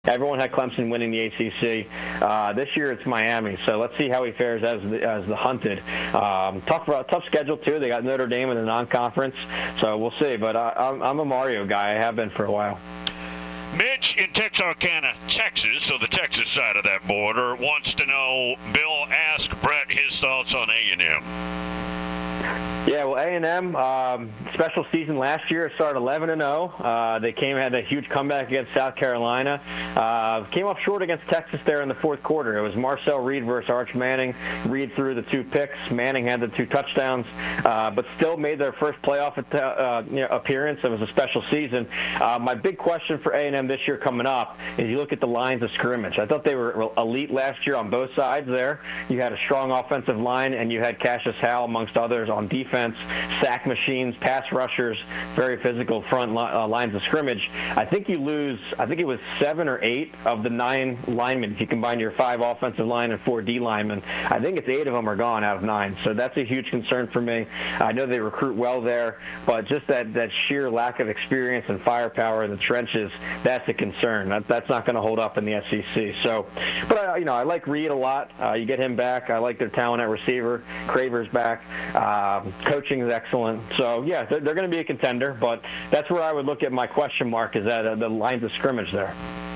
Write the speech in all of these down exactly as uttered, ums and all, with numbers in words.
Everyone had Clemson winning the A C C. Uh, this year it's Miami, so let's see how he fares as the, as the hunted. Um, tough tough schedule, too. They got Notre Dame in the non-conference, so we'll see. But I, I'm, I'm a Mario guy. I have been for a while. Mitch in Texarkana, Texas, so the Texas side of that border, wants to know, Bill, ask Brett his thoughts on A and M. Yeah, well, A and M, um, special season last year, started eleven and oh. Uh, they came had a huge comeback against South Carolina. Uh, came up short against Texas there in the fourth quarter. It was Marcel Reed versus Arch Manning. Reed threw the two picks. Manning had the two touchdowns, uh, but still made their first playoff uh, you know, appearance. It was a special season. Uh, my big question for A and M this year coming up is you look at the lines of scrimmage. I thought they were elite last year on both sides there. You had a strong offensive line, and you had Cassius Howell, amongst others, on defense. Sack machines, pass rushers, very physical front li- uh, lines of scrimmage. I think you lose, I think it was seven or eight of the nine linemen. If you combine your five offensive line and four D linemen, I think it's eight of them are gone out of nine. So that's a huge concern for me. I know they recruit well there, but just that, that sheer lack of experience and firepower in the trenches, that's a concern. That, that's not going to hold up in the S E C. So, but I, you know, I like Reed a lot. Uh, you get him back. I like their talent at receiver. Craver's back. Um, Coaching is excellent. So, yeah, they're, they're going to be a contender, but that's where I would look at my question mark is at uh, the lines of scrimmage there.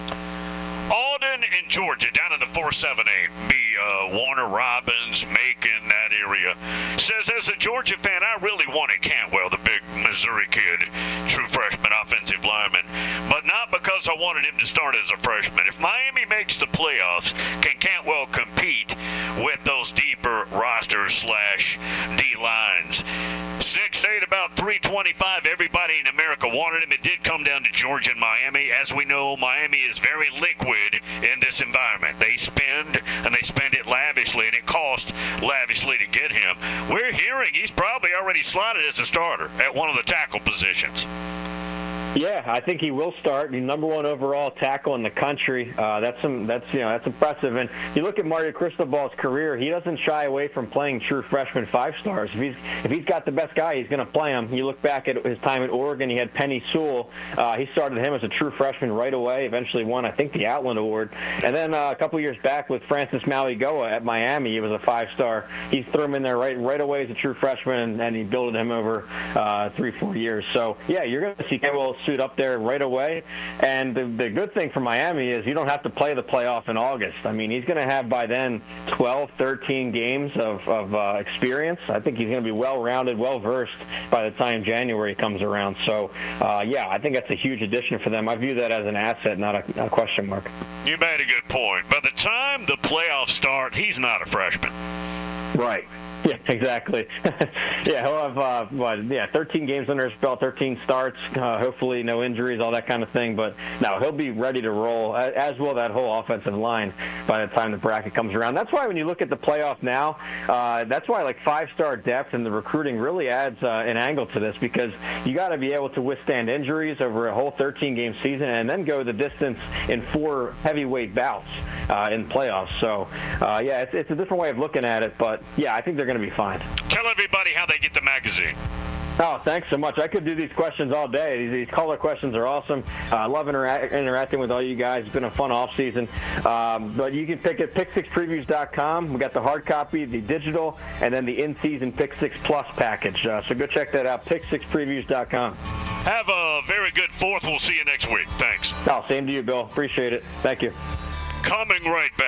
Alden in Georgia, down in the four seven eight, be uh, Warner Robins, Macon, that area, says, as a Georgia fan, I really wanted Cantwell, the big Missouri kid, true freshman offensive lineman, but not because I wanted him to start as a freshman. If Miami makes the playoffs, can Cantwell compete with those deeper roster slash D lines? six eight, about three twenty-five. Everybody in America wanted him. It did come down to Georgia and Miami. As we know, Miami is very liquid in this environment. They spend, and they spend it lavishly, and it costs lavishly to get him. We're hearing he's probably already slotted as a starter at one of the tackle positions. Yeah, I think he will start. He's number one overall tackle in the country. Uh, that's some, that's you know that's impressive. And you look at Mario Cristobal's career; he doesn't shy away from playing true freshman five stars. If he's if he's got the best guy, he's going to play him. You look back at his time at Oregon; he had Penny Sewell. Uh, he started him as a true freshman right away. Eventually won, I think, the Outland Award. And then uh, a couple years back with Francis Mauigoa at Miami, he was a five star. He threw him in there right right away as a true freshman, and, and he built him over uh, three four years. So yeah, you're going to see Cantwell suit up there right away. And the, the good thing for Miami is you don't have to play the playoff in August. I mean, he's going to have by then twelve, thirteen games of, of uh, experience. I think he's going to be well-rounded, well-versed by the time January comes around. So, uh, yeah, I think that's a huge addition for them. I view that as an asset, not a, a question mark. You made a good point. By the time the playoffs start, he's not a freshman. Right. Yeah, exactly. yeah, he'll have uh, what? Yeah, thirteen games under his belt, thirteen starts. Uh, hopefully, no injuries, all that kind of thing. But no, he'll be ready to roll, as will that whole offensive line by the time the bracket comes around. That's why when you look at the playoff now, uh, that's why like five-star depth and the recruiting really adds uh, an angle to this, because you got to be able to withstand injuries over a whole thirteen-game season and then go the distance in four heavyweight bouts uh, in playoffs. So, uh, yeah, it's, it's a different way of looking at it. But yeah, I think they're going to be fine. Tell everybody how they get the magazine. Oh, thanks so much. I could do these questions all day. These, these caller questions are awesome. Uh, I love intera- interacting with all you guys. It's been a fun off season. Um, but you can pick it pick six previews dot com. We got the hard copy, the digital, and then the in-season Pick Six Plus package. Uh, so go check that out, pick six previews dot com. Have a very good fourth. We'll see you next week. Thanks. Oh, same to you, Bill. Appreciate it. Thank you. Coming right back.